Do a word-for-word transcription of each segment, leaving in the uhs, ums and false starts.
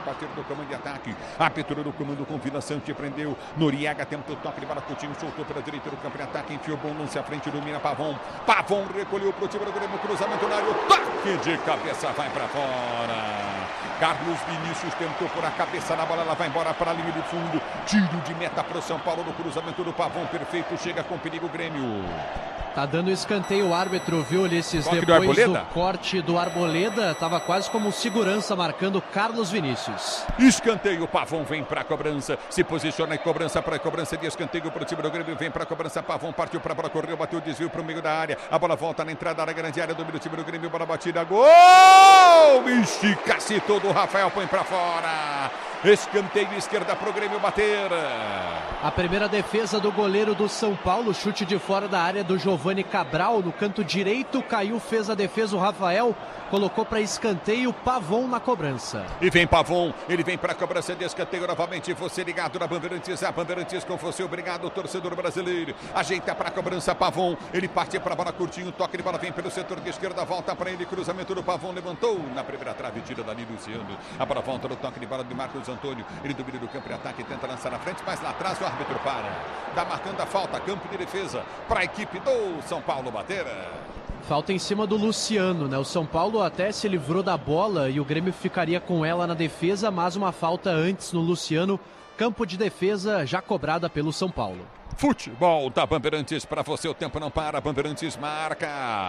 partir do comando de ataque. Abertura do comando com Vila Sante, prendeu. Noriega tentou o toque de bola, Coutinho soltou pela direita do campo de ataque, enfiou bom lance à frente, domina Pavon. Pavon recolheu pro time do Grêmio, cruzamento na área, o toque de cabeça vai para fora. Carlos Vinícius tentou por a cabeça na bola, ela vai embora para a linha de fundo. Tiro de meta para o São Paulo no cruzamento do Pavon, perfeito, chega com perigo o Grêmio. Tá dando escanteio o árbitro, viu, Ulisses? Toque Depois do, do corte do Arboleda, tava quase como segurança marcando Carlos Vinícius. Escanteio, Pavon vem para a cobrança, se posiciona em cobrança para a cobrança de escanteio para o time do Grêmio, vem para a cobrança, Pavon partiu para a bola, correu, bateu o desvio para o meio da área, a bola volta na entrada da área, grande área, domina o time do Grêmio, bola batida, gol! Estica-se todo, o Rafael põe para fora. Escanteio esquerda para o Grêmio bater. A primeira defesa do goleiro do São Paulo, chute de fora da área do Giovani Cabral, no canto direito, caiu, fez a defesa o Rafael, colocou para escanteio, Pavon na cobrança. E vem Pavon, ele vem para a cobrança de escanteio novamente, você ligado na Bandeirantes, a Bandeirantes com você, obrigado torcedor brasileiro, ajeita para a cobrança Pavon, ele parte para a bola curtinho, toque de bola, vem pelo setor de esquerda, volta para ele, cruzamento do Pavon, levantou na primeira trave, tira dali Luciano, a bola volta no toque de bola de Marcos Antônio, ele domina do campo de ataque, tenta lançar na frente, mas lá atrás o árbitro para, está marcando a falta, campo de defesa, para a equipe do São Paulo bater. Falta em cima do Luciano, né? O São Paulo até se livrou da bola e o Grêmio ficaria com ela na defesa, mas uma falta antes no Luciano, campo de defesa já cobrada pelo São Paulo. Futebol da Bandeirantes, para você o tempo não para, Bandeirantes marca.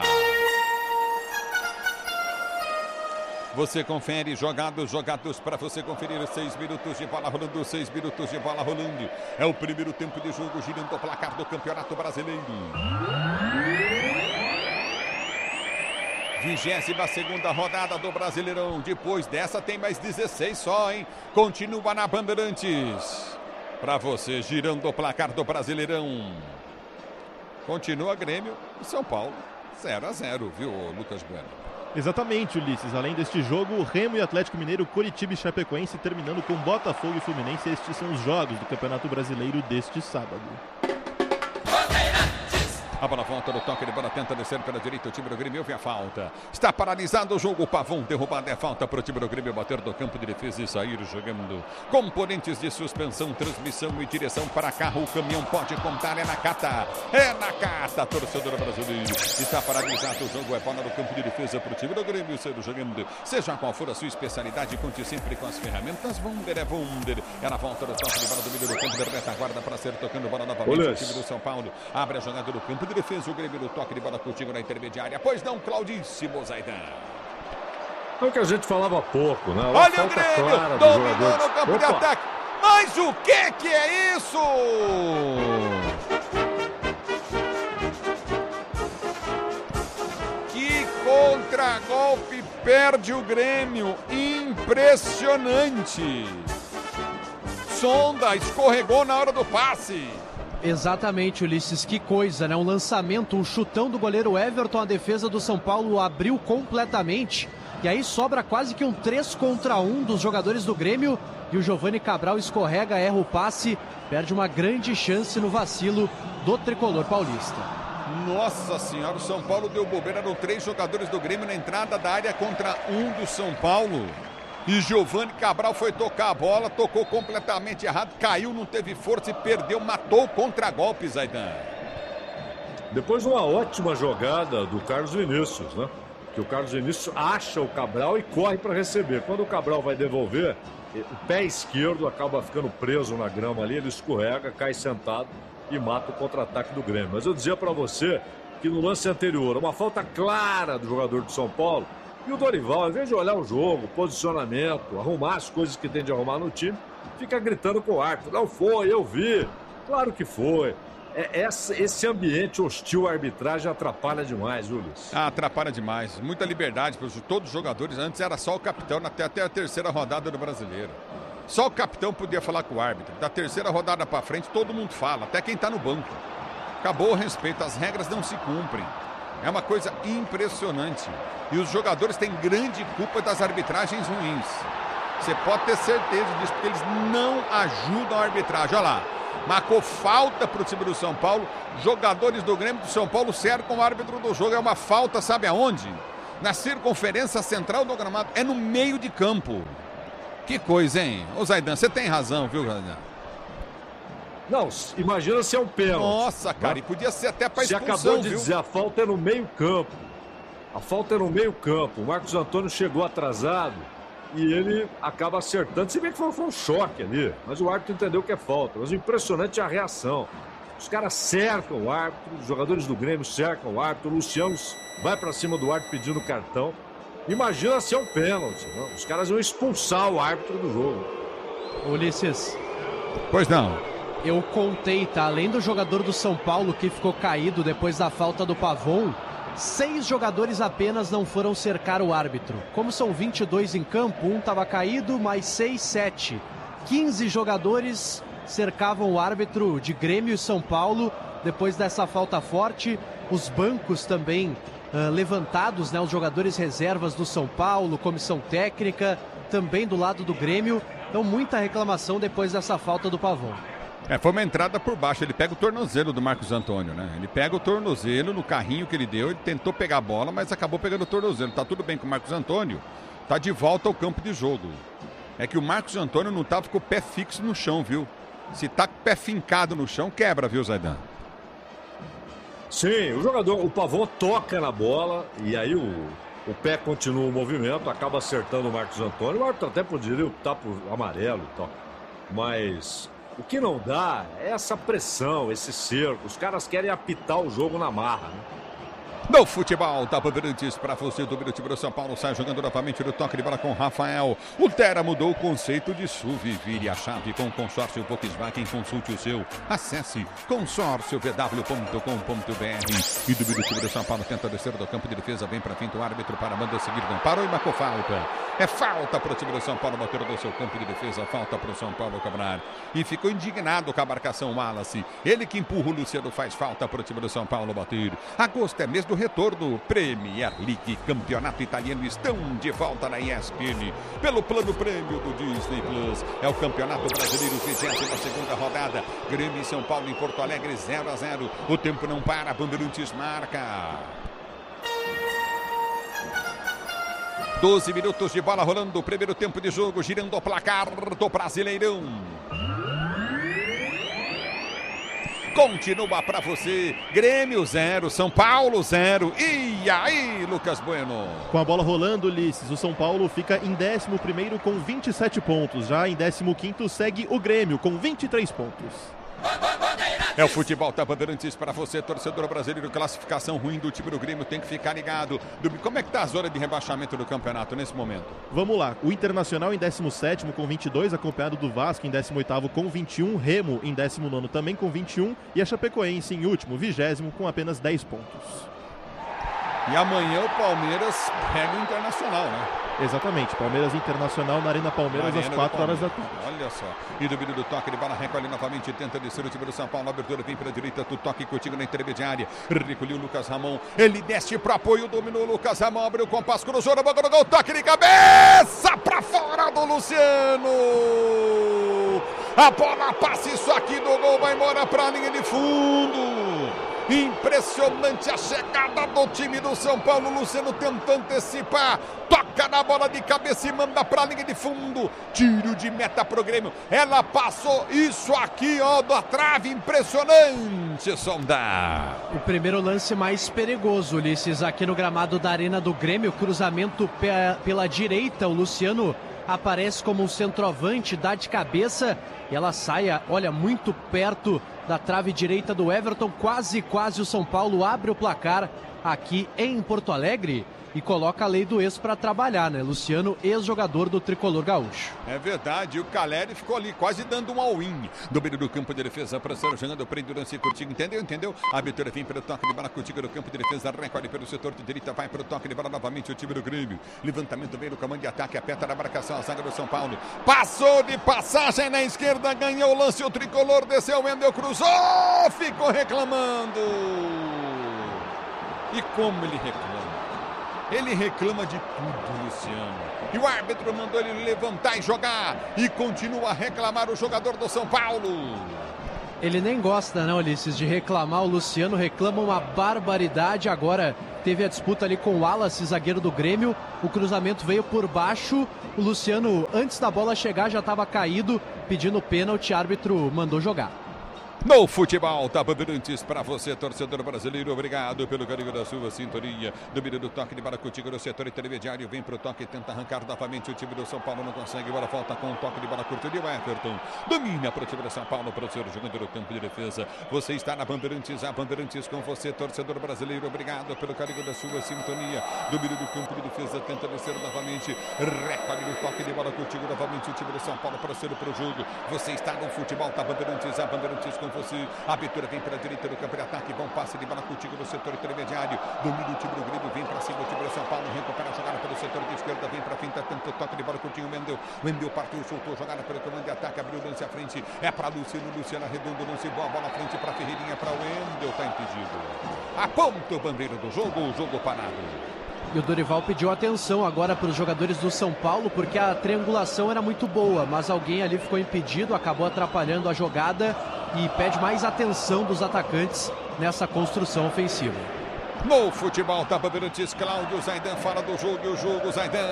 Você confere jogados, jogados para você conferir. Seis minutos de bola rolando, seis minutos de bola rolando. É o primeiro tempo de jogo, girando o placar do Campeonato Brasileiro. vigésima segunda rodada do Brasileirão. Depois dessa tem mais dezesseis só, hein? Continua na Bandeirantes. Para você, girando o placar do Brasileirão. Continua Grêmio e São Paulo. zero a zero, viu, Lucas Bueno? Exatamente, Ulisses. Além deste jogo, Remo e Atlético Mineiro, Coritiba e Chapecoense terminando com Botafogo e Fluminense. Estes são os jogos do Campeonato Brasileiro deste sábado. A bola volta no toque de bola, tenta descer pela direita, o time do Grêmio vê a falta. Está paralisado o jogo, Pavon derrubado, é falta para o time do Grêmio bater do campo de defesa e sair jogando. Componentes de suspensão, transmissão e direção para carro, o caminhão pode contar, é na Cata. É na Cata, torcedor brasileiro. Está paralisado o jogo, é bola no campo de defesa para o time do Grêmio ser jogando. Seja qual for a sua especialidade, conte sempre com as ferramentas Wunder, é Wunder. É na volta do toque de bola do meio do campo de retaguarda para ser tocando bola novamente. O time do São Paulo abre a jogada do campo de defesa, o Grêmio no toque de bola contigo na intermediária. Pois não, Claudíssimo Zaidan. É o que a gente falava há pouco, né? Uma Olha o Grêmio, dominou no campo Opa. de ataque. Mas o que que é isso? Que contragolpe perde o Grêmio. Impressionante. Sonda escorregou na hora do passe. Exatamente, Ulisses, que coisa, né? Um lançamento, um chutão do goleiro Everton, a defesa do São Paulo abriu completamente. E aí sobra quase que um três contra um dos jogadores do Grêmio. E o Giovani Cabral escorrega, erra o passe, perde uma grande chance no vacilo do tricolor paulista. Nossa senhora, o São Paulo deu bobeira, eram três jogadores do Grêmio na entrada da área contra um do São Paulo. E Giovani Cabral foi tocar a bola, tocou completamente errado, caiu, não teve força e perdeu, matou o contra-golpe, Zaidan. Depois de uma ótima jogada do Carlos Vinícius, né? Que o Carlos Vinícius acha o Cabral e corre para receber. Quando o Cabral vai devolver, o pé esquerdo acaba ficando preso na grama ali, ele escorrega, cai sentado e mata o contra-ataque do Grêmio. Mas eu dizia para você que no lance anterior, uma falta clara do jogador de São Paulo. E o Dorival, ao invés de olhar o jogo, posicionamento, arrumar as coisas que tem de arrumar no time, fica gritando com o árbitro. Não foi, eu vi. Claro que foi. É, essa, esse ambiente hostil à arbitragem atrapalha demais, Ulisses. Ah, atrapalha demais. Muita liberdade para todos os jogadores. Antes era só o capitão, até, até a terceira rodada do Brasileiro. Só o capitão podia falar com o árbitro. Da terceira rodada para frente, todo mundo fala, até quem está no banco. Acabou o respeito, as regras não se cumprem. É uma coisa impressionante. E os jogadores têm grande culpa das arbitragens ruins. Você pode ter certeza disso, porque eles não ajudam a arbitragem. Olha lá, marcou falta para o time do São Paulo. Jogadores do Grêmio do São Paulo cercam o árbitro do jogo. É uma falta, sabe aonde? Na circunferência central do gramado. É no meio de campo. Que coisa, hein? Ô Zaidan, você tem razão, viu, Zaidan? Não, imagina se é um pênalti. Nossa, cara, né? e podia ser até para expulsão, Você acabou de viu? dizer, a falta é no meio campo. A falta é no meio campo. O Marcos Antônio chegou atrasado e ele acaba acertando. Se bem que foi, foi um choque ali, mas o árbitro entendeu que é falta. Mas o impressionante é a reação. Os caras cercam o árbitro, os jogadores do Grêmio cercam o árbitro, o Luciano vai para cima do árbitro pedindo cartão. Imagina se é um pênalti. Não? Os caras vão expulsar o árbitro do jogo. Ulisses. Pois não. Eu contei, tá? Além do jogador do São Paulo que ficou caído depois da falta do Pavon, seis jogadores apenas não foram cercar o árbitro. Como são vinte e dois em campo, um estava caído, mais seis, sete. quinze jogadores cercavam o árbitro de Grêmio e São Paulo depois dessa falta forte. Os bancos também uh, levantados, né? Os jogadores reservas do São Paulo, comissão técnica, também do lado do Grêmio. Então muita reclamação depois dessa falta do Pavon. É, foi uma entrada por baixo, ele pega o tornozelo do Marcos Antônio, né? Ele pega o tornozelo no carrinho que ele deu, ele tentou pegar a bola, mas acabou pegando o tornozelo. Tá tudo bem com o Marcos Antônio, tá de volta ao campo de jogo. É que o Marcos Antônio não tava com o pé fixo no chão, viu? Se tá com o pé fincado no chão, quebra, viu, Zaidan? Sim, o jogador, o Pavon toca na bola e aí o, o pé continua o movimento, acaba acertando o Marcos Antônio. O árbitro até poderia optar por amarelo e tal, mas... O que não dá é essa pressão, esse cerco. Os caras querem apitar o jogo na marra, né? No futebol, da Bandeirantes para você, do time do São Paulo, sai jogando novamente no toque de bola com Rafael. O Tera mudou o conceito de S U V. Vire a chave com o consórcio Volkswagen, consulte o seu. Acesse consórcio v w ponto com ponto b r. E do time do São Paulo tenta descer do campo de defesa, vem para frente o árbitro para a banda seguir, não parou e marcou falta. É falta para o time do São Paulo, bater do seu campo de defesa, falta para o São Paulo cobrar. E ficou indignado com a marcação Wallace. Ele que empurra o Luciano, faz falta para o time do São Paulo bater. Agosto é mês do retorno. Premier League, Campeonato Italiano estão de volta na E S P N pelo plano prêmio do Disney Plus. É o Campeonato Brasileiro, vigésima segunda rodada. Grêmio e São Paulo em Porto Alegre, zero a zero. O tempo não para, Bandeirantes marca. doze minutos de bola rolando, o primeiro tempo de jogo, girando o placar do Brasileirão. Continua para você, Grêmio zero, São Paulo zero. E aí, Lucas Bueno? Com a bola rolando, Ulisses, o São Paulo fica em décimo primeiro com vinte e sete pontos. Já em décimo quinto segue o Grêmio com vinte e três pontos. É o futebol da Bandeirantes para você, torcedor brasileiro. Classificação ruim do time do Grêmio, tem que ficar ligado. Como é que está a zona de rebaixamento do campeonato nesse momento? Vamos lá, o Internacional em décimo sétimo com vinte e dois, acompanhado do Vasco em décimo oitavo com vinte e um, Remo em décimo nono também com vinte e um e a Chapecoense em último, vigésimo com apenas dez pontos. E amanhã o Palmeiras pega o Internacional, né? Exatamente, Palmeiras Internacional na Arena Palmeiras às quatro horas da tarde. Olha só, e do do toque de bola, recolhe novamente, tenta descer o time do São Paulo, a abertura vem pela direita, tu toque contigo na intermediária, recolheu o Lucas Ramon, ele desce pro apoio, dominou o Lucas Ramon, abriu o compasso, cruzou na boca do gol, toque de cabeça pra fora do Luciano, a bola passa, isso aqui do gol vai embora pra linha de fundo. Impressionante a chegada do time do São Paulo. Luciano tenta antecipar, toca na bola de cabeça e manda para a linha de fundo. Tiro de meta pro Grêmio. Ela passou, isso aqui, ó, da trave. Impressionante, Sonda. O primeiro lance mais perigoso, Ulisses, aqui no gramado da Arena do Grêmio. Cruzamento pe- pela direita. O Luciano aparece como um centroavante, dá de cabeça e ela sai, olha, muito perto da trave direita do Everton. Quase, quase o São Paulo abre o placar aqui em Porto Alegre e coloca a lei do ex para trabalhar, né? Luciano, ex-jogador do Tricolor Gaúcho. É verdade, o Caleri ficou ali quase dando um all-in. Domínio do campo de defesa, pressão, jogando, prende o lance contigo, entendeu? Entendeu? A abertura vem pelo toque de bola contigo no campo de defesa, recolhe pelo setor de direita, vai para o toque de bola novamente o time do Grêmio. Levantamento vem no comando de ataque, aperta na marcação a zaga do São Paulo. Passou de passagem na esquerda, ganhou o lance, o Tricolor desceu, o Wendel cruzou, ficou reclamando. E como ele reclama? Ele reclama de tudo, Luciano. E o árbitro mandou ele levantar e jogar. E continua a reclamar o jogador do São Paulo. Ele nem gosta, não, Ulisses, de reclamar. O Luciano reclama uma barbaridade. Agora teve a disputa ali com o Wallace, zagueiro do Grêmio. O cruzamento veio por baixo. O Luciano, antes da bola chegar, já estava caído, pedindo pênalti. O árbitro mandou jogar. No futebol, tá Bandeirantes para você, torcedor brasileiro. Obrigado pelo carinho da sua sintonia. Domínio do toque de Baracutinga no setor intermediário. Vem pro toque, tenta arrancar novamente. O time do São Paulo não consegue. Bola volta com o toque de bola curto de Everton. Domina para o time do São Paulo, para o senhor jogando no campo de defesa. Você está na Bandeirantes, a Bandeirantes com você, torcedor brasileiro. Obrigado pelo carinho da sua sintonia. Domínio do campo de defesa, tenta descer novamente. Recorde no toque de bola curtinho novamente. O time do São Paulo para ser para o jogo. Você está no futebol, tá Bandeirantes, a Bandeirantes com você. A abertura vem pela direita do campo de ataque. Bom passe de bola contigo no setor intermediário. Domina o time do Grêmio. Vem para cima o time do São Paulo. Recupera a jogada pelo setor de esquerda. Vem para finta. Tenta o toque de bola contigo. Mendel. Mendel partiu, soltou. Jogada pelo comando de ataque. Abriu o lance à frente. É para Luciano. Luciano arredondo. Lance boa. Bola à frente para Ferreirinha. Para o Wendel. Está impedido. Aponta o bandeira do jogo. O jogo parado. E o Dorival pediu atenção agora para os jogadores do São Paulo, porque a triangulação era muito boa, mas alguém ali ficou impedido, acabou atrapalhando a jogada e pede mais atenção dos atacantes nessa construção ofensiva. No futebol da Bandeirantes, Cláudio Zaidan fala do jogo e o jogo, Zaidan.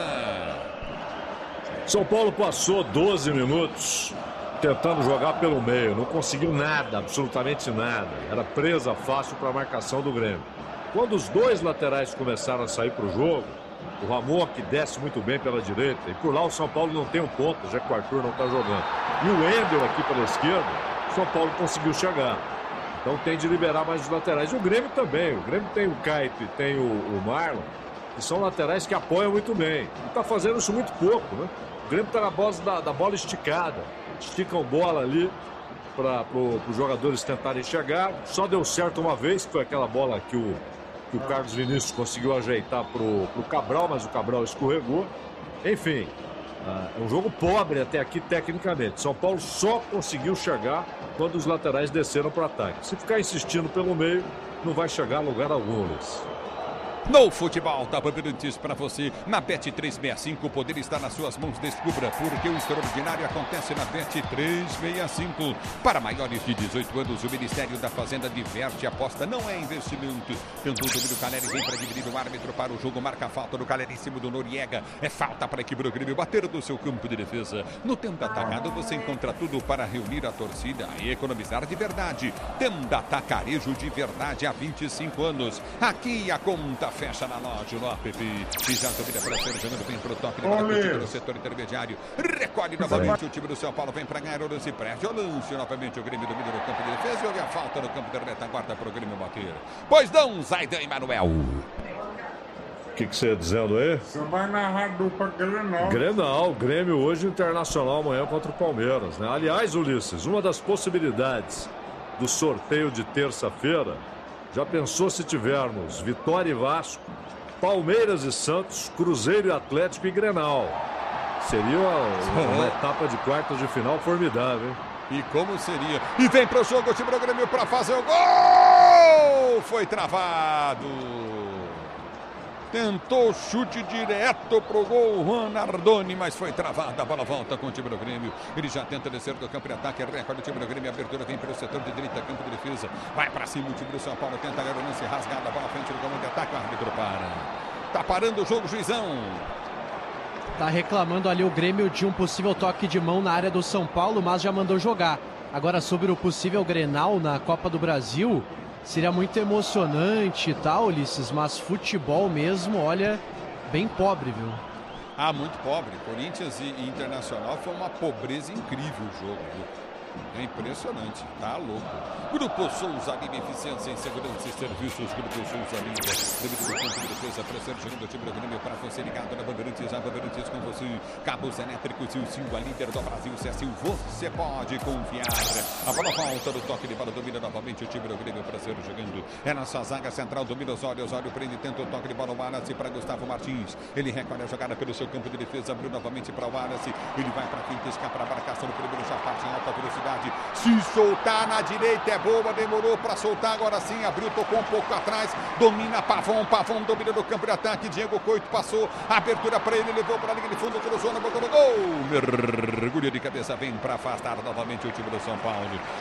São Paulo passou doze minutos tentando jogar pelo meio, não conseguiu nada, absolutamente nada. Era presa fácil para a marcação do Grêmio. Quando os dois laterais começaram a sair para o jogo, o Ramon, que desce muito bem pela direita, e por lá o São Paulo não tem um ponto, já que o Arthur não está jogando. E o Wendel aqui pela esquerda, o São Paulo conseguiu chegar. Então tem de liberar mais os laterais. E o Grêmio também. O Grêmio tem o Caito e tem o, o Marlon, que são laterais que apoiam muito bem. E está fazendo isso muito pouco, né? O Grêmio está na base da, da bola esticada. Esticam bola ali para pro, os jogadores tentarem chegar. Só deu certo uma vez, que foi aquela bola que o que o Carlos Vinícius conseguiu ajeitar pro, pro Cabral, mas o Cabral escorregou. Enfim, é um jogo pobre até aqui tecnicamente. São Paulo só conseguiu chegar quando os laterais desceram para o ataque. Se ficar insistindo pelo meio, não vai chegar a lugar algum, Luiz. No futebol da Bandeirantes para você, na Bet trezentos e sessenta e cinco, o poder está nas suas mãos. Descubra porque o extraordinário acontece na Bet trezentos e sessenta e cinco. Para maiores de dezoito anos, o Ministério da Fazenda diverte, aposta, não é investimento. Tentou o domínio, Caleri vem para dividir o árbitro para o jogo, marca a falta do Caleri em cima do Noriega. É falta para a equipe do Grêmio bater do seu campo de defesa. No Tenda Atacado você encontra tudo para reunir a torcida e economizar de verdade. Tenda Atacarejo de verdade há vinte e cinco anos. Aqui a conta fecha na loja, no app. E já domina para ser jogando bem pro toque de bola do time do setor intermediário. Recolhe novamente o time do São Paulo. Vem para ganhar o lance, preste o lance. Novamente o Grêmio domina no campo de defesa. E houve a falta no campo de retaguarda para o Grêmio bater. Pois não, Zaidan e Manuel. O que, que você ia dizendo aí? Você vai narrar dupla Grenal. Grenal, Grêmio hoje, Internacional amanhã contra o Palmeiras, né? Aliás, Ulisses, uma das possibilidades do sorteio de terça-feira, já pensou se tivermos Vitória e Vasco, Palmeiras e Santos, Cruzeiro e Atlético e Grenal? Seria uma, uma etapa de quartas de final formidável, hein? E como seria? E vem pro jogo o time do Grêmio para fazer o gol! Foi travado. Tentou chute direto pro gol, Juan Nardoni, mas foi travada. A bola volta com o time do Grêmio. Ele já tenta descer do campo de ataque. Recorde o time do Grêmio. A abertura vem pelo setor de direita, campo de defesa. Vai para cima o time do São Paulo. Tenta ganhar o lance rasgado. A bola à frente do campo de ataque. O árbitro para. Tá parando o jogo, juizão. Tá reclamando ali o Grêmio de um possível toque de mão na área do São Paulo, mas já mandou jogar. Agora sobre o possível Grenal na Copa do Brasil, seria muito emocionante e tal, Ulisses, mas futebol mesmo, olha, bem pobre, viu? Ah, muito pobre. Corinthians e Internacional foi uma pobreza incrível o jogo, viu? É impressionante, tá louco. Grupo Souza Lima, eficiência em segurança e serviços. Grupo Souza Lima, devido do campo de defesa, para ser gerando o time do Grêmio, para você ligado na Bandeirantes, a Bandeirantes com você. Cabos elétricos e o Silva, líder do Brasil. Se é assim, você pode confiar. A bola volta do toque de bola, domina novamente o time do Grêmio, para ser jogando. É na sua zaga central, domina Osório. Osório prende, tenta o toque de bola, o Wallace para Gustavo Martins. Ele recolhe a jogada pelo seu campo de defesa, abriu novamente para o Wallace. Ele vai para quem escapa para a marcação do primeiro, já parte em alta velocidade. Se soltar na direita é boa, demorou para soltar, agora sim, abriu, tocou um pouco atrás, domina Pavão, Pavão domina no campo de ataque, Diego Coito passou, abertura para ele, levou para a linha de fundo, cruzou na boca do gol, mergulho de cabeça, vem para afastar novamente o time do São Paulo, toque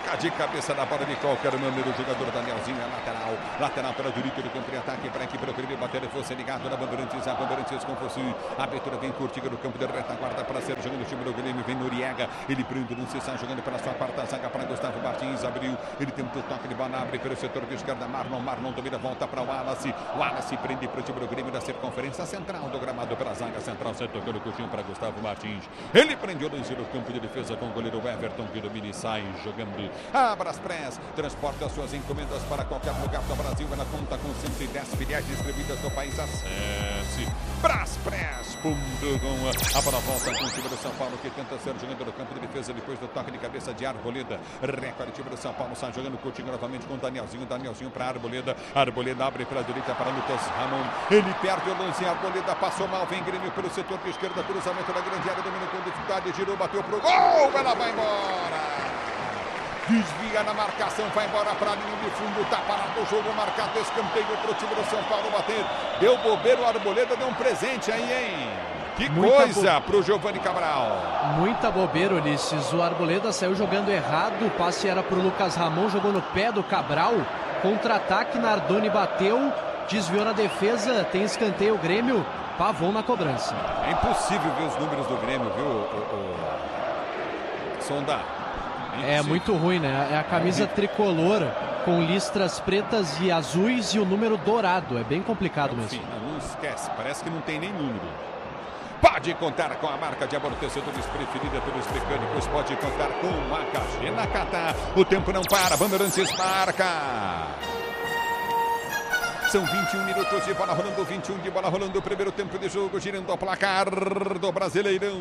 Toca de cabeça na bola de qualquer maneira o jogador Danielzinho, é lateral. Lateral para a direita do campo de ataque, para a equipe do Grêmio bater e fosse ligado na Bandeirantes, a Bandeirantes com você. A abertura vem curtida no campo de retaguarda para ser jogando o time do Grêmio, vem Noriega, ele prende, não se sai jogando pela sua quarta zaga para Gustavo Martins, abriu, ele tem um toque de bola, abre pelo setor de esquerda, Marlon, Marlon domina, volta para o Wallace, o Wallace prende para o time do Grêmio da circunferência central do gramado para a zaga central, você tocando o coxinho para Gustavo Martins, ele prende o lance no campo de defesa com o goleiro Everton, que domina e sai jogando. A Braspress transporta suas encomendas para qualquer lugar do Brasil, ela conta com cento e dez filiais distribuídas no país. Acesse braspress ponto com. A bola volta com o time do São Paulo, que tenta ser jogando no campo de defesa depois do toque de cabeça de Arboleda. Recorde o time do São Paulo, sai jogando Coutinho novamente com o Danielzinho, Danielzinho para Arboleda, Arboleda abre para a direita para Lucas Ramon, ele perde o lance, Arboleda passou mal, vem Grêmio pelo setor de esquerda, cruzamento da grande área, domínio com dificuldade, girou, bateu pro gol, ela vai embora! Desvia na marcação, vai embora para a linha de fundo, tá parado o jogo, marcado escanteio para o time do São Paulo bater. Deu bobeiro, o Arboleda deu um presente aí, hein? Que Muita coisa pro Giovani Cabral. Muita bobeira, Ulisses. O Arboleda saiu jogando errado, o passe era pro Lucas Ramon, jogou no pé do Cabral. Contra-ataque, Nardoni bateu, desviou na defesa, tem escanteio o Grêmio, Pavon na cobrança. É impossível ver os números do Grêmio, viu, o, o... Sonda? É muito ruim, né? É a camisa tricolor com listras pretas e azuis e o número dourado. É bem complicado mesmo. Sim, não esquece. Parece que não tem nem número. Pode contar com a marca de amortecedores preferida pelos mecânicos. Pode contar com a K G Nakata. O tempo não para. Bandeirantes marca. São vinte e um minutos de bola rolando, vinte e um de bola rolando. O primeiro tempo de jogo, girando o placar do Brasileirão.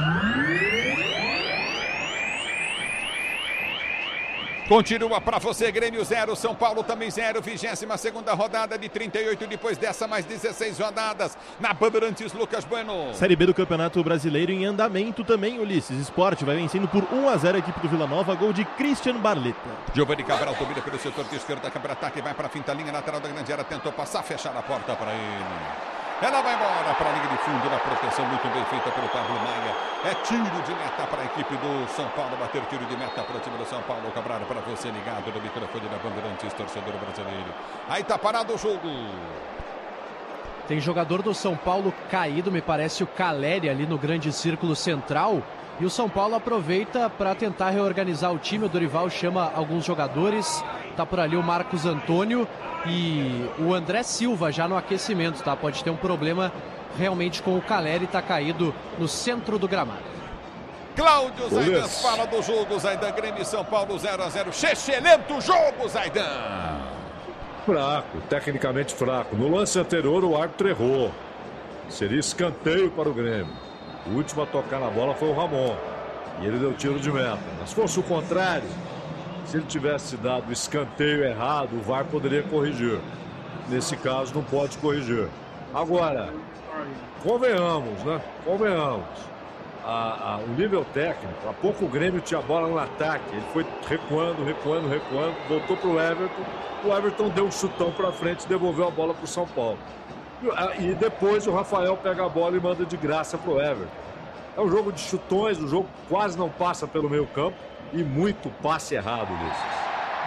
Continua para você, Grêmio zero, São Paulo também zero, vigésima segunda rodada de trinta e oito, depois dessa mais dezesseis rodadas, na Bandeirantes, Lucas Bueno. Série B do Campeonato Brasileiro em andamento também, Ulisses. Sport vai vencendo por um a zero a equipe do Vila Nova, gol de Christian Barletta. Giovani Cabral domina pelo setor de esquerda, contra-ataque, vai para a finta linha lateral da grande área, tentou passar, fechar a porta para ele. Ela vai embora para a linha de fundo, na proteção muito bem feita pelo Pablo Maia. É tiro de meta para a equipe do São Paulo, bater tiro de meta para o time do São Paulo. Cabral para você ligado no microfone da Bandeirantes, torcedor brasileiro. Aí tá parado o jogo. Tem jogador do São Paulo caído, me parece o Caleri ali no grande círculo central. E o São Paulo aproveita para tentar reorganizar o time. O Dorival chama alguns jogadores. Tá por ali o Marcos Antônio e o André Silva já no aquecimento, tá? Pode ter um problema realmente com o Caleri, tá caído no centro do gramado. Cláudio Zaidan fala do jogo. Zaidan, Grêmio e São Paulo zero a zero. Excelente jogo, Zaidan. Fraco, tecnicamente fraco. No lance anterior o árbitro errou. Seria escanteio para o Grêmio. O último a tocar na bola foi o Ramon. E ele deu tiro de meta. Mas se fosse o contrário, se ele tivesse dado o escanteio errado, o V A R poderia corrigir. Nesse caso, não pode corrigir. Agora, convenhamos, né? Convenhamos. A, a, o nível técnico, há pouco o Grêmio tinha a bola no ataque. Ele foi recuando, recuando, recuando. Voltou para o Everton. O Everton deu um chutão para frente e devolveu a bola para o São Paulo. E depois o Rafael pega a bola e manda de graça para o Everton. É um jogo de chutões, o jogo quase não passa pelo meio campo e muito passe errado, Ulisses.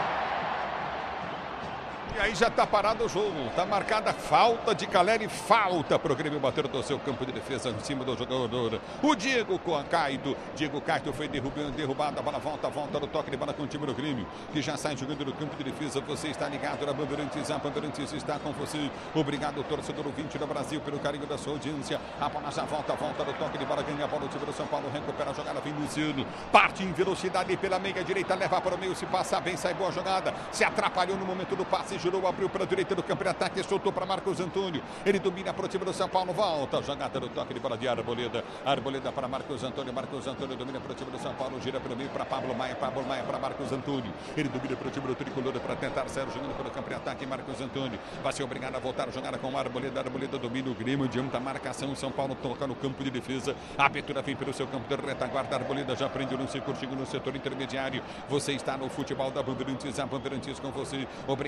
E aí já está parado o jogo, está marcada falta de Caleri, falta para o Grêmio bater do seu campo de defesa em cima do jogador. O Diego Caito, Diego Caito foi derrubado, derrubado, a bola volta, volta no toque de bola com o time do Grêmio, que já sai jogando no campo de defesa. Você está ligado na Bandeirantes, a Bandeirantes está com você. Obrigado, torcedor ouvinte do Brasil, pelo carinho da sua audiência. A bola já volta, volta no toque de bola, ganha a bola, o time do São Paulo recupera a jogada, vem Luciano, parte em velocidade pela meia direita, leva para o meio, se passar bem, sai boa jogada, se atrapalhou no momento do passe, girou, abriu para a direita do campo de ataque, soltou para Marcos Antônio, ele domina para o time do São Paulo, volta a jogada do toque de bola de Arboleda, Arboleda para Marcos Antônio, Marcos Antônio domina para o time do São Paulo, gira pelo meio para Pablo Maia, Pablo Maia para Marcos Antônio, ele domina para o time do Tricolor para tentar sair jogando pelo campo de ataque, Marcos Antônio vai ser obrigado a voltar a jogada com Arboleda, Arboleda domina o Grêmio, diante da marcação, São Paulo toca no campo de defesa, a abertura vem pelo seu campo de retaguarda, Arboleda já prende o lance curtinho no setor intermediário, você está no futebol da Bandeirantes, a Bandeirantes com você, obrigado, doutor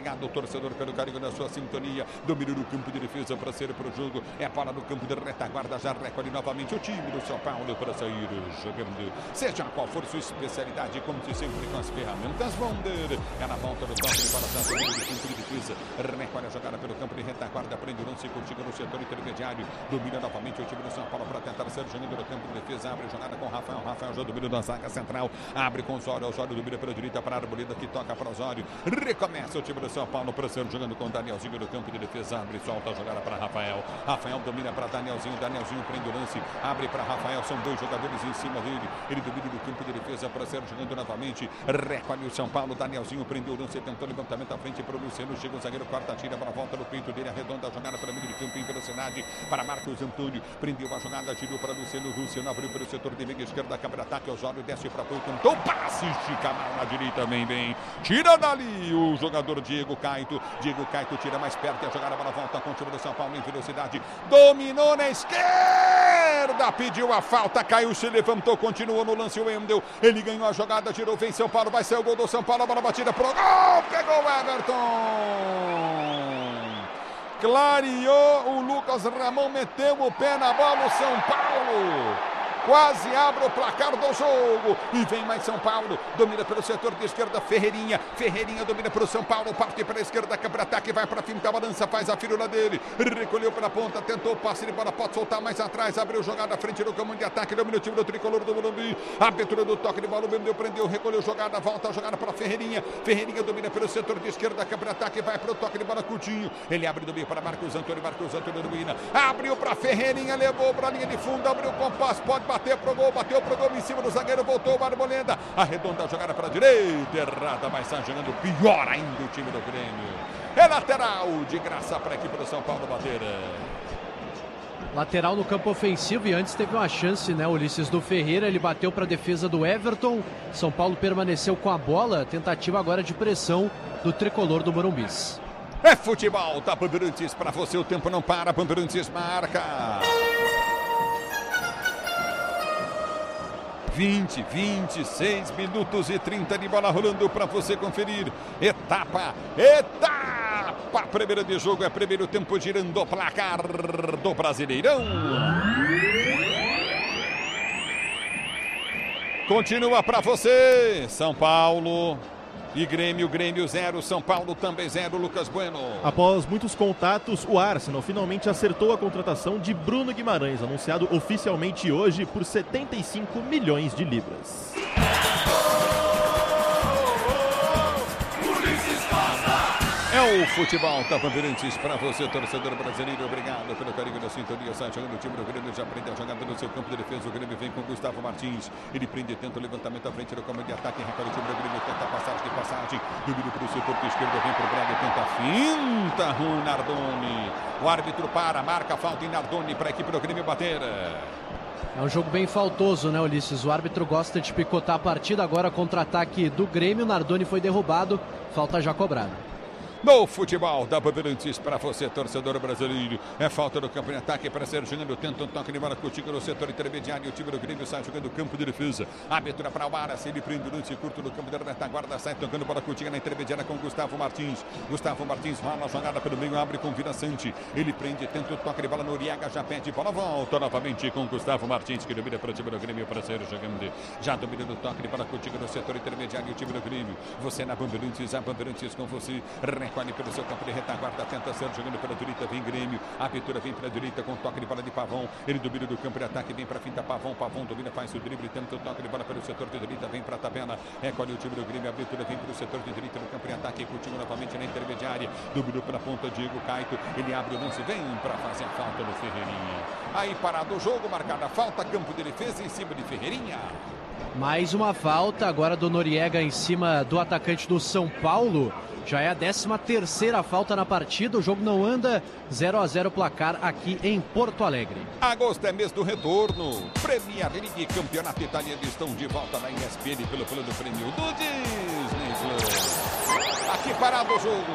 torcedor, pelo carinho da sua sintonia. Domínio do campo de defesa para ser pro jogo. É para no campo de retaguarda, já recolhe novamente o time do São Paulo para sair jogando. Seja qual for sua especialidade, como se sempre com as ferramentas Wonder. É na volta do toque para a domínio do campo de defesa. Recolhe a jogada pelo campo de retaguarda, prende o lance, contigo no setor intermediário. Domina novamente o time do São Paulo para tentar ser jogando no campo de defesa. Abre a jogada com o Rafael. Rafael já domina da zaga central. Abre com o Osório. Osório domina pela direita para a Arboleda, que toca para o Osório. Recomeça o time do São Paulo para ser jogando com o Danielzinho no campo de defesa. Abre e solta a jogada para Rafael. Rafael domina para Danielzinho. Danielzinho prende o lance. Abre para Rafael. São dois jogadores em cima dele. Ele domina no campo de defesa para ser jogando novamente. Recolhe o São Paulo. Danielzinho prendeu o lance. Tentou levantamento à frente para o Luciano. Chega o zagueiro, corta, tira para a volta do peito dele. Arredonda a jogada para o meio de campo em velocidade. Para Marcos Antônio. Prendeu a jogada. Tirou para Luciano. Luciano abriu para o setor de meia esquerda. Câmara ataque. Osório desce para apoio. Tentou passe. Estica a mão na direita também bem. Tira dali o jogador Diego Caito. Diego Caito tira mais perto. A jogada para a volta com o time do São Paulo em velocidade. Dominou na esquerda. Pediu a falta. Caiu, se levantou. Continuou no lance o Wendel. Ele ganhou a jogada. Tirou, vem São Paulo. Vai ser o gol do São Paulo. A bola batida pro gol. Pegou o Everton. Clareou. O Lucas Ramon meteu o pé na bola. O São Paulo quase abre o placar do jogo. E vem mais São Paulo. Domina pelo setor de esquerda. Ferreirinha. Ferreirinha domina para o São Paulo. Parte para a esquerda. Câmara ataque. Vai para a finta. Balança. Faz a firula dele. Recolheu para a ponta. Tentou o passe de bola. Pode soltar mais atrás. Abriu jogada à frente do campo de ataque. Domina o time do tricolor do Morumbi. Abertura do toque de bola. Vendeu, prendeu. Recolheu jogada. Volta a jogada para a Ferreirinha. Ferreirinha domina pelo setor de esquerda. Câmara ataque. Vai para o toque de bola. Coutinho. Ele abre do meio para Marcos Antônio. Marcos Antônio domina. Abriu para a Ferreirinha. Levou para a linha de fundo. Abriu o compasso. Pode bater pro gol. Bateu pro gol em cima do zagueiro, voltou o Arboleda, arredonda a jogada para a direita, errada, mas está jogando pior ainda o time do Grêmio. É lateral de graça para a equipe do São Paulo bater. Lateral no campo ofensivo e antes teve uma chance, né, Ulisses, do Ferreira, ele bateu para a defesa do Everton, São Paulo permaneceu com a bola, tentativa agora de pressão do tricolor do Morumbis. É futebol, tá Bandeirantes para você, o tempo não para, Bandeirantes marca. vinte, vinte e seis minutos e trinta de bola rolando para você conferir. Etapa, etapa primeira de jogo, é primeiro tempo girando o placar do Brasileirão. Continua para você, São Paulo e Grêmio, Grêmio zero, São Paulo também zero, Lucas Bueno. Após muitos contatos, o Arsenal finalmente acertou a contratação de Bruno Guimarães, anunciado oficialmente hoje por setenta e cinco milhões de libras. É o futebol da Bandeirantes para você, torcedor brasileiro. Obrigado pelo carinho da sintonia. Sai jogando o time do Grêmio, já prende a jogada no seu campo de defesa. O Grêmio vem com Gustavo Martins. Ele prende, tenta o levantamento à frente do campo de ataque. Recolhe o time do Grêmio, tenta a passagem de passagem. Domínio para o setor de esquerda, vem para o Braga, tenta a finta. Rui Nardoni. O árbitro para, marca a falta em Nardoni para a equipe do Grêmio bater. É um jogo bem faltoso, né, Ulisses? O árbitro gosta de picotar a partida. Agora contra-ataque do Grêmio. Nardoni foi derrubado. Falta já cobrada. No futebol da Bandeirantes para você, torcedor brasileiro. É falta do campo de ataque para ser jogando. Tenta um toque de bola contigo no setor intermediário. O time do Grêmio sai jogando campo de defesa. Abertura para o Aras. Ele prende o lance curto no campo da retaguarda. Sai tocando bola contigo na intermediária com Gustavo Martins. Gustavo Martins rola a jogada pelo meio. Abre com Vila Sante. Ele prende, tenta o toque de bola. Noriega já pede bola. Volta novamente com Gustavo Martins, que domina para o time do Grêmio para ser jogando. Já domina o toque de bola contigo no setor intermediário. O time do Grêmio. Você na Bandeirantes, a Bandeirantes com você. Recolhe pelo seu campo de retaguarda, tenta ser jogando pela direita, vem Grêmio, a abertura vem para a direita com toque de bola de Pavão, ele domina do campo de ataque, vem para a finta Pavão, Pavão domina, faz o drible, tenta o toque de bola pelo setor de direita, vem para a tabela, recolhe o time do Grêmio, a abertura vem para o setor de direita no campo de ataque, continua novamente na intermediária, dominou pela ponta Diego Caito, ele abre o lance, vem para fazer a falta no Ferreirinha. Aí parado o jogo, marcada a falta, campo de defesa em cima de Ferreirinha. Mais uma falta agora do Noriega em cima do atacante do São Paulo. Já é a décima terceira falta na partida. O jogo não anda. zero a zero placar aqui em Porto Alegre. Agosto é mês do retorno. Premier League, campeonato italiano, estão de volta na E S P N pelo plano prêmio do Disney Plus. Aqui parado o jogo.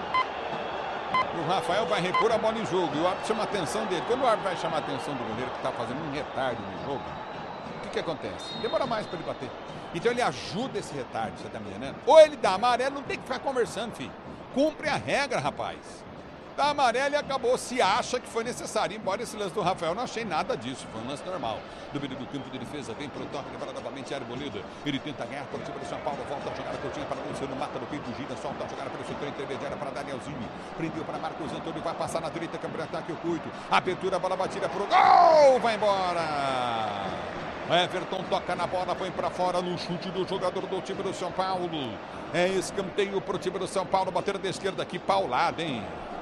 O Rafael vai repor a bola em jogo e o árbitro chama a atenção dele. Quando o árbitro vai chamar a atenção do goleiro que está fazendo um retardo no jogo, o que que acontece? Demora mais para ele bater. Então ele ajuda esse retardo, você tá me entendendo? Ou ele dá amarelo, não tem que ficar conversando, filho. cumpre a regra, rapaz. Da amarela e acabou, se acha que foi necessário. Embora esse lance do Rafael, não achei nada disso, foi um lance normal. Do meio do campo de defesa, vem pro toque, levada novamente Arboleda. Ele tenta ganhar por cima do São Paulo, volta a jogar a Coutinho para Luciano, mata no peito, gira, solta a jogada pelo setor intermediário para Danielzinho. Prendeu para Marcos Antônio, vai passar na direita, câmbio de ataque, o Cuito. Abertura, bola batida pro gol, vai embora. Everton toca na bola, põe para fora no chute do jogador do time do São Paulo. É escanteio pro time do São Paulo, bater da esquerda aqui, paulada, hein?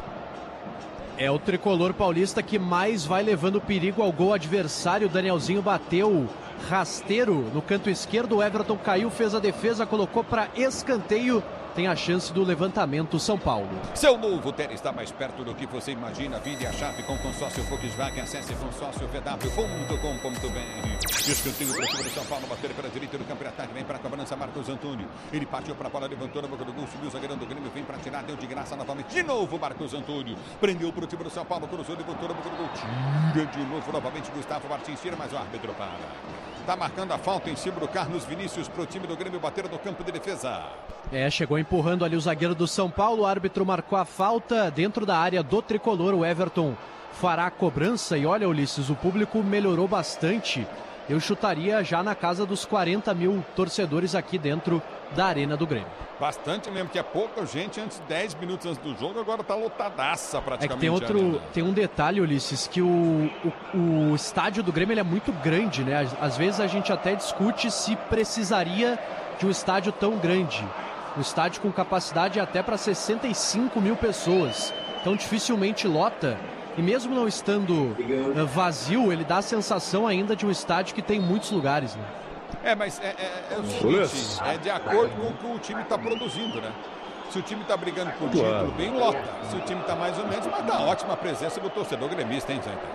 É o tricolor paulista que mais vai levando perigo ao gol adversário. Danielzinho bateu rasteiro no canto esquerdo. O Everton caiu, fez a defesa, colocou para escanteio. Tem a chance do levantamento São Paulo. Seu novo Ter está mais perto do que você imagina. Vire a chave com consórcio Volkswagen. Acesse consórcio v w ponto com ponto b r. Escanteio para o time do São Paulo. Bater para a direita do campo de ataque. Vem para a cobrança Marcos Antônio. Ele partiu para a bola, levantou na boca do gol. Subiu o zagueirão do Grêmio. Vem para tirar. Deu de graça novamente. De novo Marcos Antônio. Prendeu para o time do São Paulo. Cruzou, levantou na boca do gol. Tira de novo novamente Gustavo Martins. Tira, mas o árbitro para. Está marcando a falta em cima do Carlos Vinícius para o time do Grêmio bater no campo de defesa. É, chegou empurrando ali o zagueiro do São Paulo. O árbitro marcou a falta dentro da área do tricolor. O Everton fará a cobrança. E olha, Ulisses, o público melhorou bastante. Eu chutaria já na casa dos quarenta mil torcedores aqui dentro da Arena do Grêmio. Bastante mesmo, que é pouca gente antes, dez minutos antes do jogo, agora tá lotadaça praticamente. É que tem outro, tem um detalhe, Ulisses, que o, o, o estádio do Grêmio ele é muito grande, né? Às, às vezes a gente até discute se precisaria de um estádio tão grande. Um estádio com capacidade até para sessenta e cinco mil pessoas. Então dificilmente lota. E mesmo não estando uh, vazio, ele dá a sensação ainda de um estádio que tem muitos lugares, né? É, mas é, é, é o seguinte, é de acordo com o que o time está produzindo, né? Se o time está brigando por título, claro, bem lota. Se o time está mais ou menos, mas tá ótima a presença do torcedor gremista, hein, Zé?